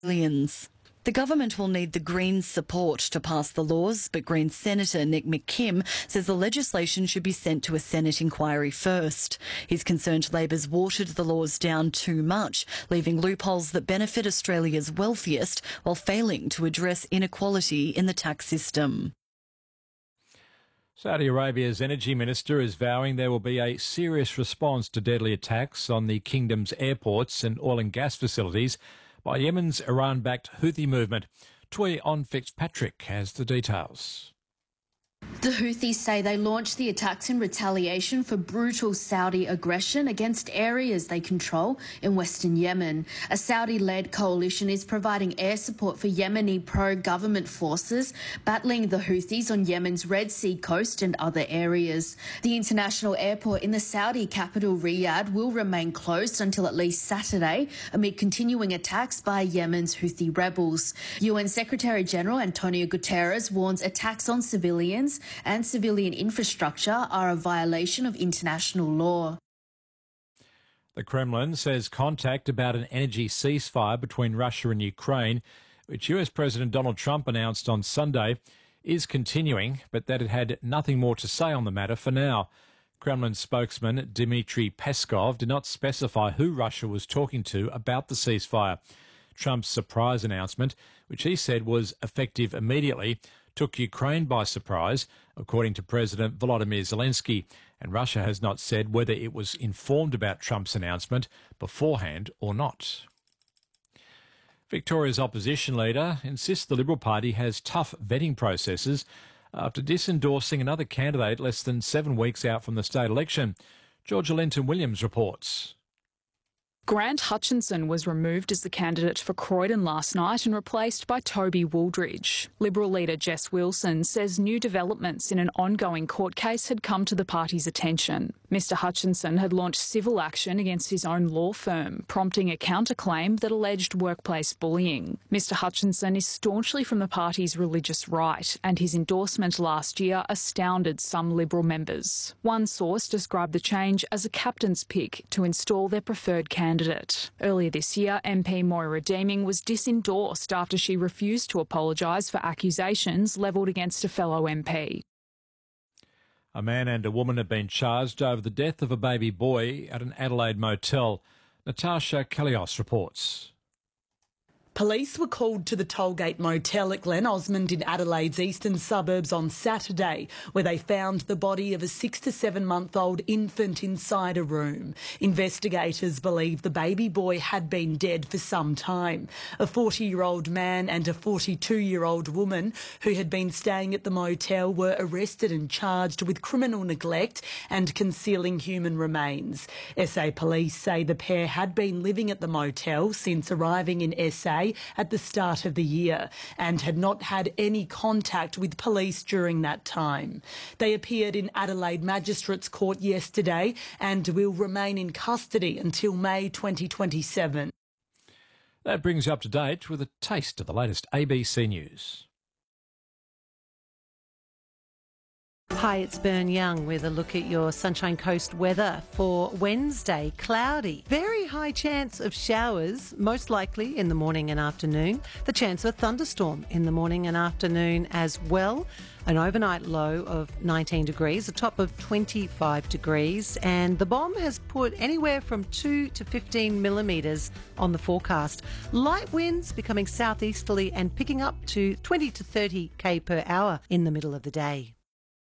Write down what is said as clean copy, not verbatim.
Australians. The government will need the Greens' support to pass the laws, but Greens Senator Nick McKim says the legislation should be sent to a Senate inquiry first. He's concerned Labor's watered the laws down too much, leaving loopholes that benefit Australia's wealthiest while failing to address inequality in the tax system. Saudi Arabia's energy minister is vowing there will be a serious response to deadly attacks on the kingdom's airports and oil and gas facilities by Yemen's Iran-backed Houthi movement. Tui On Fitzpatrick has the details. The Houthis say they launched the attacks in retaliation for brutal Saudi aggression against areas they control in western Yemen. A Saudi-led coalition is providing air support for Yemeni pro-government forces battling the Houthis on Yemen's Red Sea coast and other areas. The international airport in the Saudi capital Riyadh will remain closed until at least Saturday amid continuing attacks by Yemen's Houthi rebels. UN Secretary-General Antonio Guterres warns attacks on civilians and civilian infrastructure are a violation of international law. The Kremlin says contact about an energy ceasefire between Russia and Ukraine, which US President Donald Trump announced on Sunday, is continuing, but that it had nothing more to say on the matter for now. Kremlin spokesman Dmitry Peskov did not specify who Russia was talking to about the ceasefire. Trump's surprise announcement, which he said was effective immediately, took Ukraine by surprise, according to President Volodymyr Zelensky, and Russia has not said whether it was informed about Trump's announcement beforehand or not. Victoria's opposition leader insists the Liberal Party has tough vetting processes after disendorsing another candidate less than 7 weeks out from the state election. Georgia Linton-Williams reports. Grant Hutchinson was removed as the candidate for Croydon last night and replaced by Toby Wooldridge. Liberal leader Jess Wilson says new developments in an ongoing court case had come to the party's attention. Mr Hutchinson had launched civil action against his own law firm, prompting a counterclaim that alleged workplace bullying. Mr Hutchinson is staunchly from the party's religious right, and his endorsement last year astounded some Liberal members. One source described the change as a captain's pick to install their preferred candidate. Earlier this year, MP Moira Deeming was disendorsed after she refused to apologise for accusations levelled against a fellow MP. A man and a woman have been charged over the death of a baby boy at an Adelaide motel. Natasha Kalios reports. Police were called to the Tollgate Motel at Glen Osmond in Adelaide's eastern suburbs on Saturday, where they found the body of a 6 to 7 month old infant inside a room. Investigators believe the baby boy had been dead for some time. A 40-year-old man and a 42-year-old woman who had been staying at the motel were arrested and charged with criminal neglect and concealing human remains. SA police say the pair had been living at the motel since arriving in SA at the start of the year and had not had any contact with police during that time. They appeared in Adelaide Magistrates Court yesterday and will remain in custody until May 2027. That brings you up to date with a taste of the latest ABC News. Hi, it's Bern Young with a look at your Sunshine Coast weather for Wednesday. Cloudy. Very high chance of showers, most likely in the morning and afternoon. The chance of a thunderstorm in the morning and afternoon as well. An overnight low of 19 degrees, a top of 25 degrees, and the bomb has put anywhere from 2 to 15 millimetres on the forecast. Light winds becoming southeasterly and picking up to 20 to 30 k per hour in the middle of the day.